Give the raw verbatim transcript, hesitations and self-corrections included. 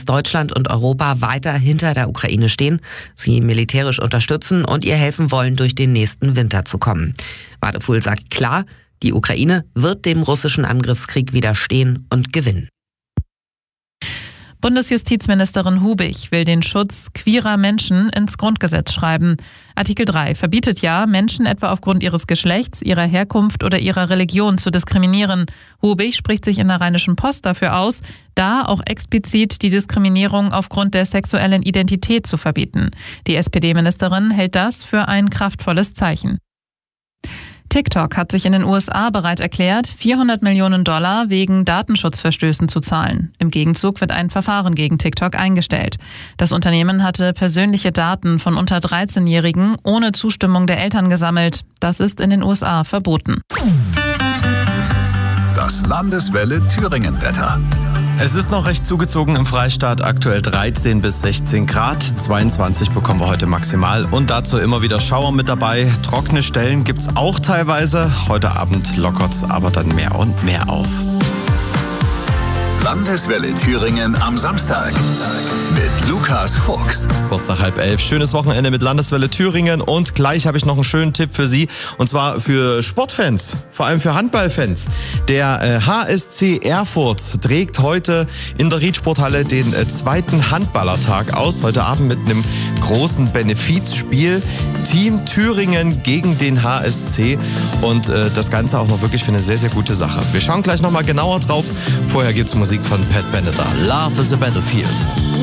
dass Deutschland und Europa weiter hinter der Ukraine stehen, sie militärisch unterstützen und ihr helfen wollen, durch den nächsten Winter zu kommen. Wadefuhl sagt klar, die Ukraine wird dem russischen Angriffskrieg widerstehen und gewinnen. Bundesjustizministerin Hubig will den Schutz queerer Menschen ins Grundgesetz schreiben. Artikel drei verbietet ja, Menschen etwa aufgrund ihres Geschlechts, ihrer Herkunft oder ihrer Religion zu diskriminieren. Hubig spricht sich in der Rheinischen Post dafür aus, da auch explizit die Diskriminierung aufgrund der sexuellen Identität zu verbieten. Die S P D-Ministerin hält das für ein kraftvolles Zeichen. TikTok hat sich in den U S A bereit erklärt, vierhundert Millionen Dollar wegen Datenschutzverstößen zu zahlen. Im Gegenzug wird ein Verfahren gegen TikTok eingestellt. Das Unternehmen hatte persönliche Daten von unter dreizehnjährigen ohne Zustimmung der Eltern gesammelt. Das ist in den U S A verboten. Das Landeswelle Thüringen-Wetter. Es ist noch recht zugezogen im Freistaat, aktuell dreizehn bis sechzehn Grad, zweiundzwanzig bekommen wir heute maximal und dazu immer wieder Schauer mit dabei. Trockene Stellen gibt's auch teilweise, heute Abend lockert's aber dann mehr und mehr auf. Landeswelle Thüringen am Samstag mit Lukas Fuchs. Kurz nach halb elf. Schönes Wochenende mit Landeswelle Thüringen und gleich habe ich noch einen schönen Tipp für Sie und zwar für Sportfans, vor allem für Handballfans. Der äh, H S C Erfurt trägt heute in der Riedsporthalle den äh, zweiten Handballertag aus. Heute Abend mit einem großen Benefizspiel. Team Thüringen gegen den H S C und äh, das Ganze auch noch wirklich für eine sehr, sehr gute Sache. Wir schauen gleich nochmal genauer drauf. Vorher gibt's Musik von Pat Benatar. Love is a Battlefield.